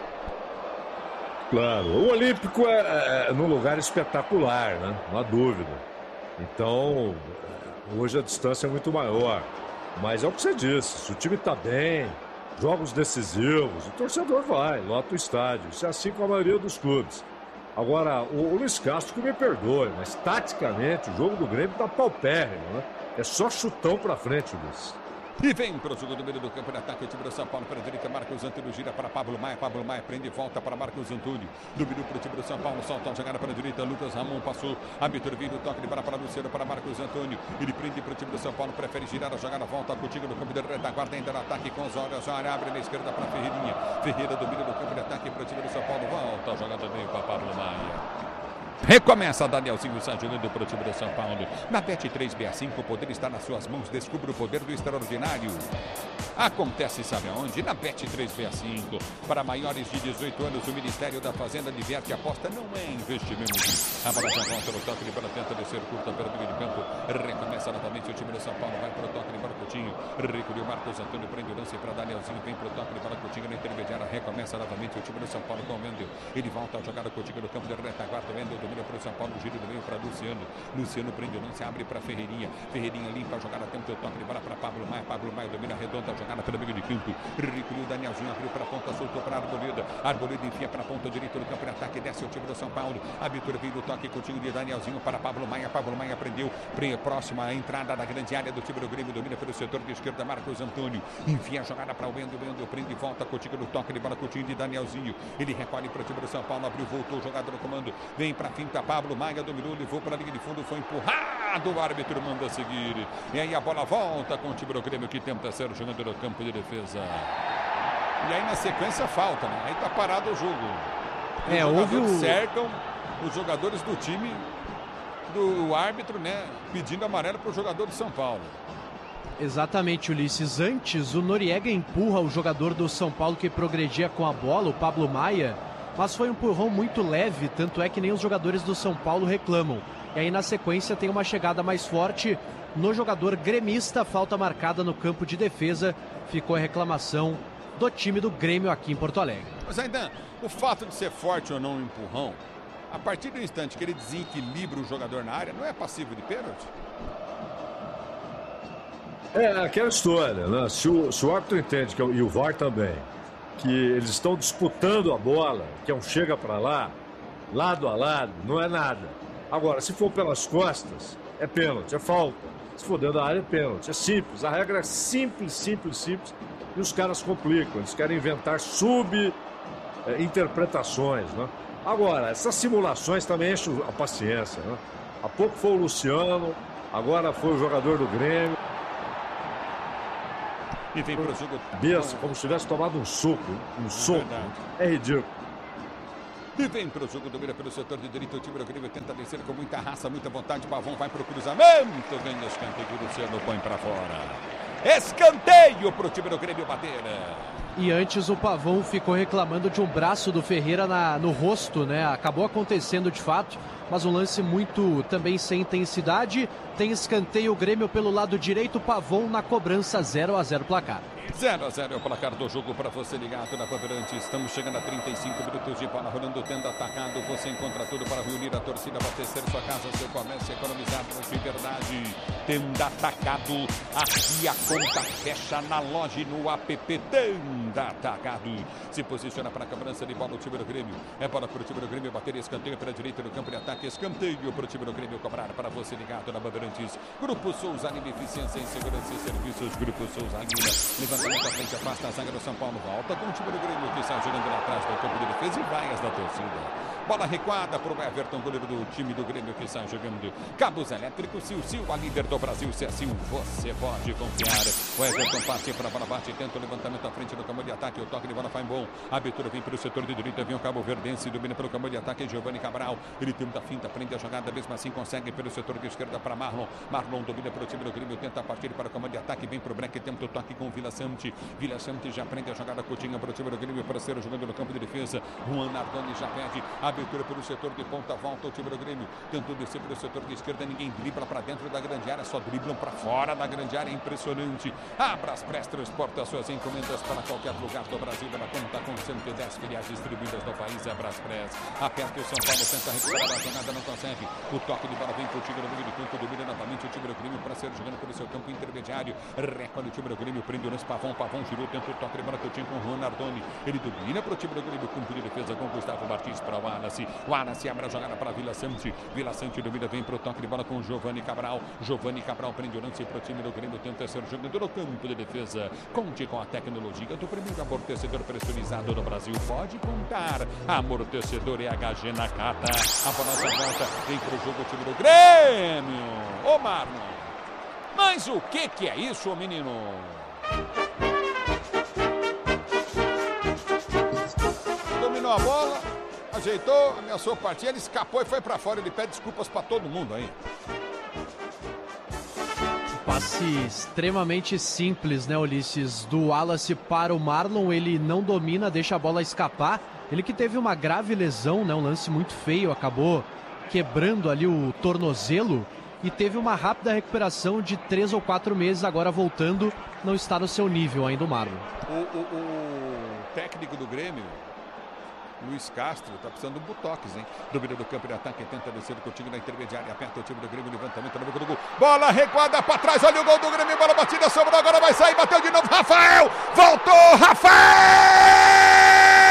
Claro, o Olímpico é, é num lugar espetacular, né? Não há dúvida. Então, hoje a distância é muito maior. Mas é o que você disse, se o time está bem, jogos decisivos, o torcedor vai, lota o estádio. Isso é assim com a maioria dos clubes. Agora, o, o Luiz Castro que me perdoe, mas taticamente o jogo do Grêmio tá paupérrimo, né? É só chutão pra frente, Luiz. E vem para o jogo do meio do campo de ataque, o time do São Paulo para a direita, Marcos Antônio gira para Pablo Maia, Pablo Maia prende e volta para Marcos Antônio, dominou para o time do São Paulo, solta a jogada para a direita, Lucas Ramon passou, árbitro vindo, toque de bola para Luciano, para Marcos Antônio, ele prende para o time do São Paulo, prefere girar a jogada, volta contigo no campo de retaguarda, ainda no ataque com os olhos, olha, abre na esquerda para Ferreirinha, Ferreira domina no campo de ataque para o time do São Paulo, volta a jogada meio para Pablo Maia. Recomeça, Danielzinho está jogando para o time do São Paulo. Na Bet três B cinco, o poder está nas suas mãos. Descubra o poder do extraordinário. Acontece, sabe aonde? Na Bet três B cinco. Para maiores de dezoito anos, o Ministério da Fazenda diverte, aposta não é investimento. A bola já volta no toque de bola, tenta descer curta pelo meio de campo. Recomeça novamente o time do São Paulo. Vai para o toque de bola, Coutinho. Recolheu Marcos Antônio, prende o lance para Danielzinho. Vem para o toque de bola, Coutinho na intermediária. Recomeça novamente o time do São Paulo com o Wendel. Ele volta a jogar o Coutinho no campo de retaguarda. Wendel domina para o São Paulo, giro do meio para Luciano. Luciano prende o lance, abre para Ferreirinha. Ferreirinha limpa a jogada, tenta o toque de bola para Pablo Maia. Pablo Maia domina redonda a jogada pelo meio de campo. Recolheu Danielzinho, abriu para a ponta, soltou para Arboleda. Arboleda enfia para a ponta direita do campo de ataque, desce o time do São Paulo. A abertura vem do toque, Coutinho de Danielzinho para Pablo Maia. Pablo Maia prendeu, próxima à entrada da grande área do time do Grêmio, domina pelo setor de esquerda, Marcos Antônio. Enfia a jogada para o Wendel, Wendel prende e volta, Coutinho no toque de bola, Coutinho de Danielzinho. Ele recolhe para o time do São Paulo, abriu, voltou, jogada no comando. Vem para a finta, Pablo Maia dominou, levou para a linha de fundo, foi empurrado, o árbitro manda seguir. E aí a bola volta com o time do Grêmio que tenta ser jogando no campo de defesa. E aí na sequência falta, né? Aí tá parado o jogo. Os é, houve o... cercam os jogadores do time do árbitro, né? Pedindo amarelo para o jogador de São Paulo. Exatamente, Ulisses. Antes, o Noriega empurra o jogador do São Paulo que progredia com a bola, o Pablo Maia, mas foi um empurrão muito leve, tanto é que nem os jogadores do São Paulo reclamam. E aí na sequência tem uma chegada mais forte no jogador gremista, falta marcada no campo de defesa, ficou a reclamação do time do Grêmio aqui em Porto Alegre. Mas ainda, o fato de ser forte ou não um empurrão, a partir do instante que ele desequilibra o jogador na área, não é passivo de pênalti? É aquela história, né? Se o, se o árbitro entende, que, e o V A R também, que eles estão disputando a bola, que é um chega para lá, lado a lado, não é nada. Agora, se for pelas costas, é pênalti, é falta. Se for dentro da área, é pênalti. É simples, a regra é simples, simples, simples. E os caras complicam, eles querem inventar sub-interpretações, né? Agora, essas simulações também enchem a paciência, né? Há pouco foi o Luciano, agora foi o jogador do Grêmio. E vem para o jogo. Besta, como se tivesse tomado um soco, um soco. É ridículo. E vem para o jogo, domina pelo setor de direito, o time do Grêmio tenta descer com muita raça, muita vontade. Pavão vai para o cruzamento, vem o escanteio, o Luciano põe para fora. Escanteio para o time do Grêmio bater. E antes o Pavão ficou reclamando de um braço do Ferreira na, no rosto, né? Acabou acontecendo de fato, mas um lance muito também sem intensidade. Tem escanteio, o Grêmio pelo lado direito, Pavão na cobrança, zero a zero placar. zero a zero é o placar do jogo para você ligado na Bandeirantes. Estamos chegando a trinta e cinco minutos de bola rolando, tendo atacado. Você encontra tudo para reunir a torcida, abastecer sua casa, seu comércio, economizar de verdade. Tendo atacado, aqui a conta fecha na loja e no app. Tendo atacado. Se posiciona para a cobrança de bola o time do Grêmio. É bola para o time do Grêmio bater, escanteio para a direita no campo de ataque. Escanteio para o time do Grêmio cobrar para você ligado na Bandeirantes. Grupo Souza Lima, eficiência em segurança e serviços. Grupo Souza Lima. Levantamento à frente, afasta a zaga do São Paulo. Volta com o time do Grêmio que sai jogando lá atrás do campo de defesa e vaias da torcida. Bola recuada para o Everton, goleiro do time do Grêmio que sai jogando. Cabos elétricos, Sil Sil, a líder do Brasil. Se assim você pode confiar. O Everton parte para a bola, bate, tenta o levantamento à frente do campo de ataque. O toque de bola vai bom. A abertura vem para o setor de direita. Vem o Cabo Verdense, domina pelo campo de ataque. Giovanni Cabral. Ele tenta a finta, prende a jogada. Mesmo assim consegue pelo setor de esquerda para Marlon. Marlon domina pelo time do Grêmio. Tenta partir para o campo de ataque. Vem para o break. Tenta o toque com o Vila Sante. Vila Sante já prende a jogada curtinha para o time do Grêmio. Para ser jogando no campo de defesa. Juan Nardoni já pede. Abertura pelo setor de ponta. Volta o time do Grêmio. Tentou descer pelo setor de esquerda. Ninguém dribla para dentro da grande área. Só driblam para fora da grande área. Impressionante. Abras Press transporta suas encomendas para qualquer lugar do Brasil. Ela conta com cento e dez filiais distribuídas no país. Abras Press. Aperta o São Paulo. Tenta recuperar a jogada. Não consegue. O toque de bola vem para o time do meio de campo. Domina novamente o time do Grêmio para ser jogando pelo seu campo intermediário. Recolhe o time do Grêmio. Prende o lance. Pavão. Pavão girou. Tenta o toque de bola que eu tinha com o Juan Nardoni. Ele domina para o time do Grêmio. Cumpre de defesa com o Gustavo Martins para o Wallace. O Wallace abre a jogada para Vila Sante. Vila Sante domina. Vem para o toque de bola com o Giovanni Cabral. Giovanni Cabral prende o lance para o time do Grêmio. Tenta ser jogando no campo de defesa. Conte com a tecnologia do primeiro amortecedor pressurizado no Brasil. Pode contar. Amortecedor E H G Nakata. A bola volta. Vem para o jogo o time do Grêmio. Ô Marlon. Mas o que que é isso, menino? Dominou a bola, ajeitou, ameaçou partir, ele escapou e foi para fora. Ele pede desculpas para todo mundo aí. Passe extremamente simples, né, Ulisses? Do Wallace para o Marlon, ele não domina, deixa a bola escapar. Ele que teve uma grave lesão, né, um lance muito feio, acabou quebrando ali o tornozelo e teve uma rápida recuperação de três ou quatro meses, agora voltando, não está no seu nível ainda o Marlon. O, o, o técnico do Grêmio, Luiz Castro, tá precisando de um botox, hein? Domina do campo de ataque, tenta descer o time na intermediária, aperta o time do Grêmio, levantamento no boca do gol. Bola recuada para trás, olha o gol do Grêmio, bola batida, sobrou, agora vai sair, bateu de novo, Rafael! Voltou, Rafael!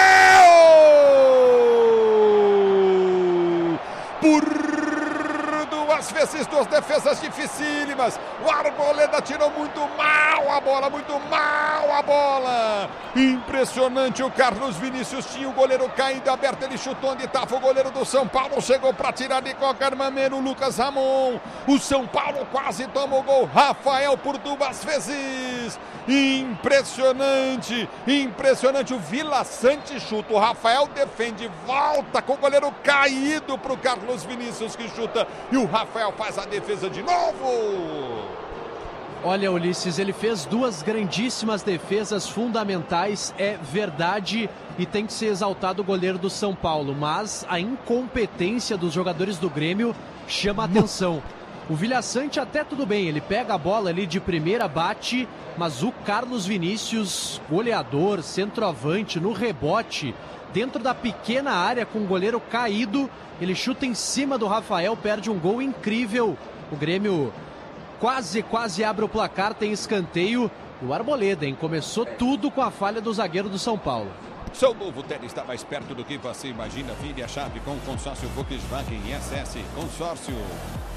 Por duas vezes, duas defesas dificílimas. O Arboleda tirou muito mal a bola, muito mal a bola. Impressionante, o Carlos Vinícius tinha o goleiro caído aberto, ele chutou onde estava o goleiro do São Paulo, chegou para tirar de qualquer maneira o Lucas Ramon. O São Paulo quase tomou o gol. Rafael por duas vezes. Impressionante, impressionante. O Vila Sante chuta, o Rafael defende, volta com o goleiro caído para o Carlos Vinícius que chuta e o Rafael faz a defesa de novo. Olha, Ulisses, ele fez duas grandíssimas defesas fundamentais, é verdade, e tem que ser exaltado o goleiro do São Paulo, mas a incompetência dos jogadores do Grêmio chama a atenção. O Vila Sante até tudo bem, ele pega a bola ali de primeira, bate, mas o Carlos Vinícius, goleador, centroavante, no rebote, dentro da pequena área com o goleiro caído, ele chuta em cima do Rafael, perde um gol incrível. O Grêmio quase, quase abre o placar, tem escanteio. E o Arboleda, hein? Começou tudo com a falha do zagueiro do São Paulo. Seu novo Tele está mais perto do que você imagina. Vire a chave com o consórcio Volkswagen S S. Consórcio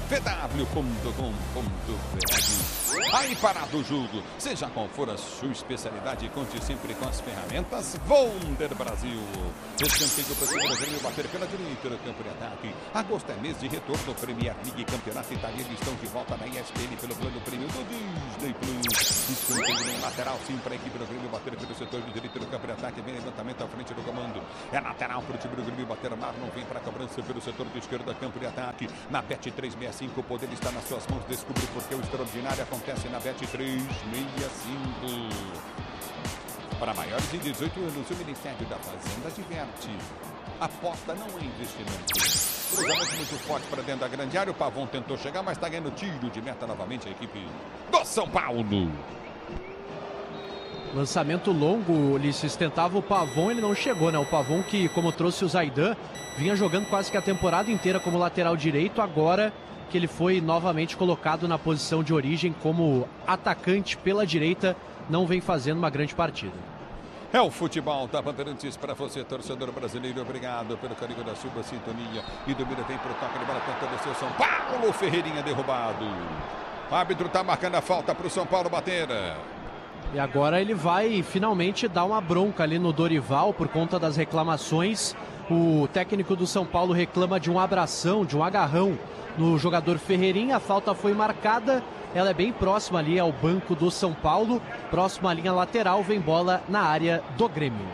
v w ponto com ponto b r. Aí parado o jogo, seja qual for a sua especialidade, conte sempre com as ferramentas Wonder Brasil. Escanteio para cima do Grêmio, bater pela direita no campo de ataque. Agosto é mês de retorno, Premier League, Campeonato Italiano estão de volta na E S P N pelo plano prêmio do Disney Plus. Escanteio no lateral, sim, para a equipe do Grêmio, bater pelo setor de direito no campo de ataque, vem levantamento à frente do comando. É lateral para o time do Grêmio, bater mar, não vem para a cobrança pelo setor de esquerda, campo de ataque. Na Bet trezentos e sessenta e cinco, o poder está nas suas mãos, descubra porque o extraordinário acontece na Bet trezentos e sessenta e cinco. Para maiores de dezoito anos, o Ministério da Fazenda diverte. Aposta não é investimento. Cruzamento muito forte para dentro da grande área. O Pavon tentou chegar, mas está ganhando tiro de meta novamente a equipe do São Paulo. Lançamento longo, Ulisses, tentava o Pavon, ele não chegou, né? O Pavon que, como trouxe o Zaidan, vinha jogando quase que a temporada inteira como lateral direito, agora que ele foi novamente colocado na posição de origem como atacante pela direita, não vem fazendo uma grande partida. É o futebol da Bandeirantes para você, torcedor brasileiro. Obrigado pelo carinho da sua sintonia. E do Mira vem para o toque de bola, tenta descer o São Paulo. Ferreirinha derrubado. O árbitro está marcando a falta para o São Paulo bater. E agora ele vai finalmente dar uma bronca ali no Dorival por conta das reclamações. O técnico do São Paulo reclama de um abração, de um agarrão no jogador Ferreirinha. A falta foi marcada. Ela é bem próxima ali ao banco do São Paulo. Próxima à linha lateral, vem bola na área do Grêmio.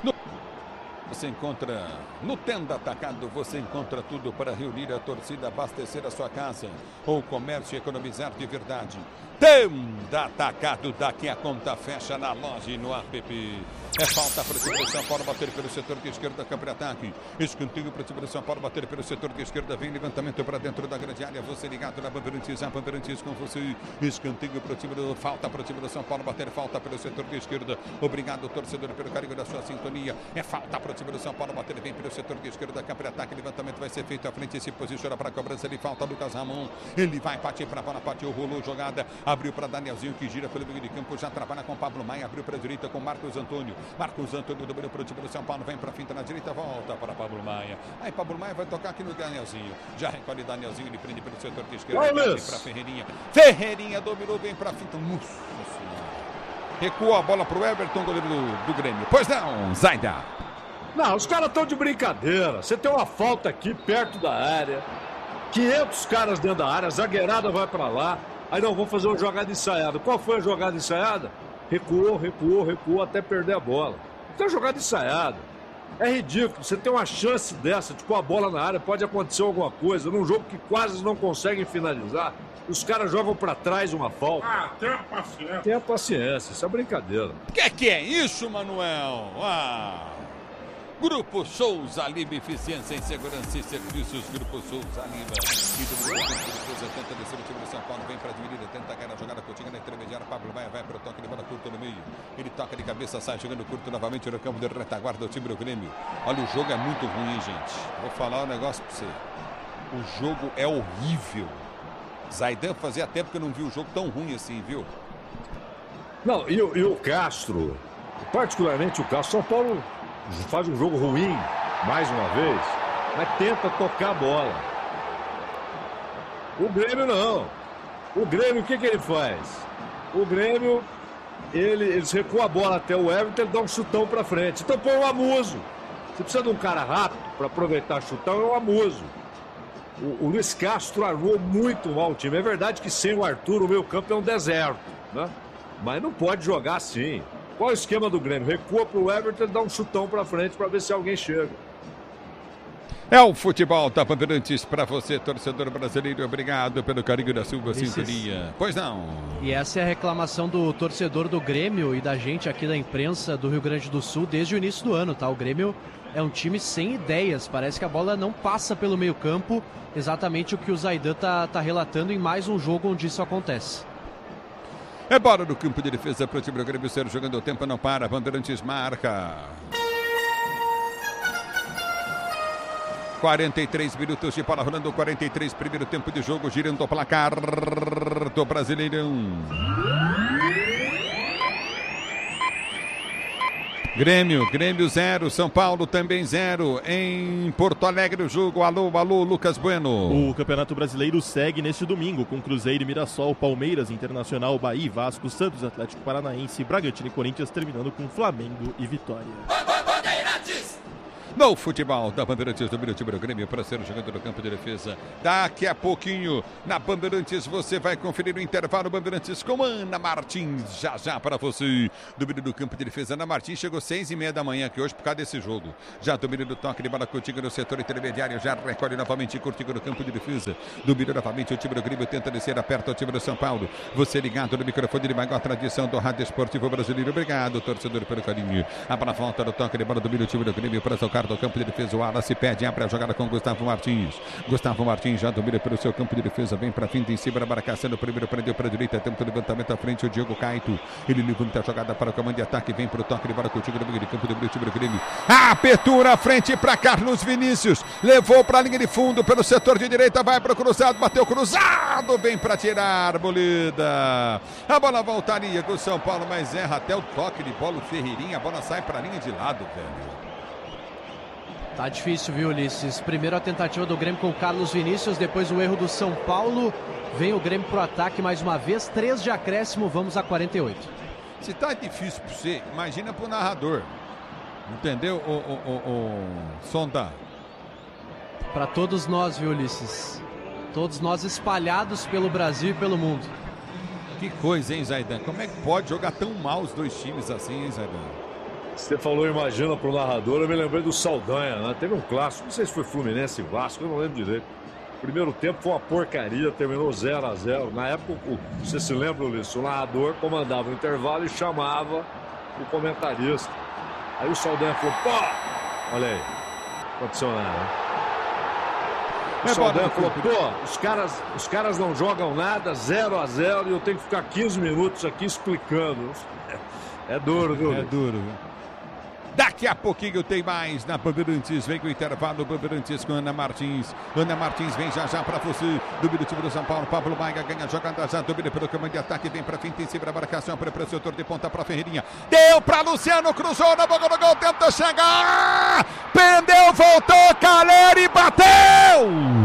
Você encontra no Tenda Atacado, você encontra tudo para reunir a torcida, abastecer a sua casa ou comércio e economizar de verdade. Tenda Atacado, daqui a conta fecha na loja e no app. É falta para o time do São Paulo bater pelo setor de esquerda, campo de ataque. Escanteio para o time do São Paulo bater pelo setor de esquerda, vem levantamento para dentro da grande área. Você ligado na Bandeirantes, a Bandeirantes com você. Escanteio para o time do falta para o time do São Paulo bater, falta pelo setor de esquerda. Obrigado, torcedor, pelo carinho da sua sintonia. É falta para o time do São Paulo bater, vem pelo setor de esquerda, campo de ataque. Levantamento vai ser feito à frente, se posiciona para a cobrança. Ele falta Lucas Ramon. Ele vai partir para a bola, partiu, rolou jogada, abriu para Danielzinho que gira pelo meio de campo, já trabalha com Pablo Maia, abriu para a direita com Marcos Antônio. Marcos Antônio dominou para o time do São Paulo, vem para a finta na direita, volta para Pablo Maia. Aí Pablo Maia vai tocar aqui no Danielzinho. Já recolhe Danielzinho, ele prende pelo setor de esquerda, vem para Ferreirinha. Ferreirinha dominou, vem para a finta. Nossa Senhora. Recuou a bola para o Everton, goleiro do, do Grêmio. Pois não, Zaida. Não, os caras estão de brincadeira. Você tem uma falta aqui perto da área. quinhentos caras dentro da área, a zagueirada vai para lá. Aí não, vamos fazer uma jogada ensaiada. Qual foi a jogada ensaiada? Recuou, recuou, recuou até perder a bola. Então, jogada ensaiada. É ridículo. Você tem uma chance dessa de pôr a bola na área, pode acontecer alguma coisa. Num jogo que quase não conseguem finalizar, os caras jogam pra trás uma falta. Ah, tenha paciência. Tenha paciência, isso é brincadeira. O que, que é isso, Manuel? Ah... Grupo Souza Lima, eficiência em segurança e serviços. Grupo Souza Lima. E do Grupo Souza tenta descer o time de São Paulo, vem para dividir, tenta ganhar a jogada curtinha na intermediária. Pablo Maia vai para o toque de bola curto no meio. Ele toca de cabeça, sai jogando curto novamente no campo de retaguarda do time do Grêmio. Olha, o jogo é muito ruim, gente. Vou falar um negócio para você. O jogo é horrível. Zaidan fazia tempo que eu não vi um jogo tão ruim assim, viu? Não, e, e o Castro, particularmente o Castro, São Paulo faz um jogo ruim, mais uma vez, mas tenta tocar a bola. O Grêmio não. O Grêmio, o que, que ele faz? O Grêmio, ele, eles recuam a bola até o Everton, ele dá um chutão para frente. Então põe um Amuso. Você precisa de um cara rápido para aproveitar chutão, é o Amuso. O, o Luiz Castro armou muito mal o time. É verdade que sem o Arthur o meio campo é um deserto, né? Mas não pode jogar assim. Qual é o esquema do Grêmio? Recua para o Everton e dá um chutão para frente para ver se alguém chega. É o futebol da Bandeirantes para você, torcedor brasileiro. Obrigado pelo carinho da sua sintonia. Pois não. E essa é a reclamação do torcedor do Grêmio e da gente aqui da imprensa do Rio Grande do Sul desde o início do ano, tá? O Grêmio é um time sem ideias. Parece que a bola não passa pelo meio campo. Exatamente o que o Zaidan tá, tá relatando em mais um jogo onde isso acontece. É bola no campo de defesa para o time do Grêmio ser jogando o tempo, não para. Bandeirantes marca. quarenta e três minutos de bola rolando, quarenta e três, primeiro tempo de jogo, girando o placar do Brasileirão. Grêmio, Grêmio zero, São Paulo também zero. Em Porto Alegre o jogo, alô, alô, Lucas Bueno. O Campeonato Brasileiro segue neste domingo com Cruzeiro e Mirassol, Palmeiras, Internacional, Bahia, Vasco, Santos, Atlético Paranaense, Bragantino e Corinthians, terminando com Flamengo e Vitória. No futebol da Bandeirantes do time do Grêmio para ser jogando no campo de defesa. Daqui a pouquinho, na Bandeirantes, você vai conferir o intervalo Bandeirantes com Ana Martins. Já já para você. Domínio do campo de defesa. Ana Martins chegou seis e meia da manhã aqui hoje por causa desse jogo. Já domínio do toque de bola contigo no setor intermediário. Já recolhe novamente contigo no campo de defesa. Domínio novamente o time do Grêmio tenta descer, aperta o time do São Paulo. Você ligado no microfone de maior tradição do Rádio Esportivo Brasileiro. Obrigado, torcedor, pelo carinho. A bola volta no toque de bola. Domínio o time do Grêmio para tocar do campo de defesa. O Ala se pede, abre a jogada com Gustavo Martins. Gustavo Martins já domina pelo seu campo de defesa, vem para fim, em cima da marcação. O primeiro prendeu para a direita, tempo de levantamento à frente. O Diogo Caito, ele levanta a jogada para o comando de ataque, vem para o toque de bola contigo no meio de campo do time do Grêmio. Apertura à frente para Carlos Vinícius, levou para a linha de fundo pelo setor de direita, vai para o cruzado, bateu cruzado, vem para tirar, Bolida. A bola voltaria com o São Paulo, mas erra até o toque de bola. O Ferreirinha, a bola sai para a linha de lado, velho. Tá difícil, viu, Ulisses? Primeiro a tentativa do Grêmio com o Carlos Vinícius, depois o erro do São Paulo. Vem o Grêmio pro ataque mais uma vez, três de acréscimo, vamos a quarenta e oito. Se tá difícil para você, imagina pro narrador. Entendeu, o, o, o, o Sonda? Para todos nós, viu, Ulisses? Todos nós espalhados pelo Brasil e pelo mundo. Que coisa, hein, Zaidan? Como é que pode jogar tão mal os dois times assim, hein, Zaidan? Você falou, imagina, pro narrador, eu me lembrei do Saldanha, né? Teve um clássico, não sei se foi Fluminense e Vasco, eu não lembro direito. O primeiro tempo foi uma porcaria, terminou zero a zero. Na época, o, você se lembra, Ulisses? O narrador comandava o intervalo e chamava o comentarista. Aí o Saldanha falou, pô! Olha aí, não aconteceu nada, né? O Saldanha falou, pô, os caras, os caras não jogam nada, zero a zero, e eu tenho que ficar quinze minutos aqui explicando. É, é duro, viu? É duro, viu? Daqui a pouquinho tem mais na Bandeirantes. Vem com o intervalo Bandeirantes com Ana Martins. Ana Martins vem já já para você. Domina o time do São Paulo. Pablo Maia ganha a jogada já. Domina pelo comando de ataque. Vem para frente em cima da marcação. Para o setor de ponta para Ferreirinha. Deu para Luciano. Cruzou na boca do gol. Tenta chegar. Pendeu. Voltou. Caleri bateu.